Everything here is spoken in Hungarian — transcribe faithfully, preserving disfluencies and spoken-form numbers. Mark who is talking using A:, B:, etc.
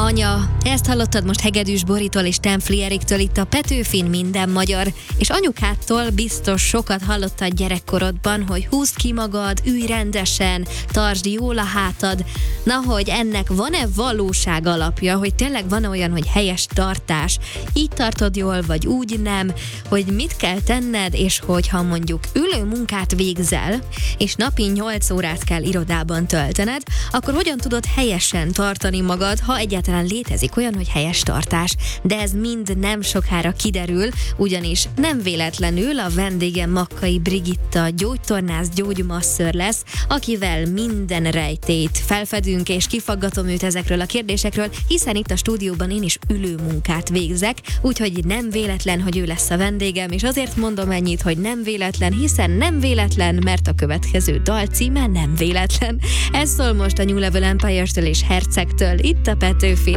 A: anya. Ezt hallottad most Hegedűs Boritól és Temfli Eriktől itt a Petőfin Minden Magyar. És anyukádtól biztos sokat hallottad gyerekkorodban, hogy húzd ki magad, ülj rendesen, tartsd jól a hátad. Na, hogy ennek van-e valóság alapja, hogy tényleg van olyan, hogy helyes tartás, így tartod jól, vagy úgy nem, hogy mit kell tenned, és hogyha mondjuk ülő munkát végzel, és napi nyolc órát kell irodában töltened, akkor hogyan tudod helyesen tartani magad, ha egyáltalán létezik olyan, hogy helyes tartás. De ez mind nem sokára kiderül, ugyanis nem véletlenül a vendégem Makkai Brigitta gyógytornász, gyógymasször lesz, akivel minden rejtét felfedünk, és kifaggatom őt ezekről a kérdésekről, hiszen itt a stúdióban én is ülő munkát végzek, úgyhogy nem véletlen, hogy ő lesz a vendégem, és azért mondom ennyit, hogy nem véletlen, hiszen nem véletlen, mert a következő dal címe nem véletlen. Ez szól most a New Level Empire-től és Hercegtől, itt a Petőfin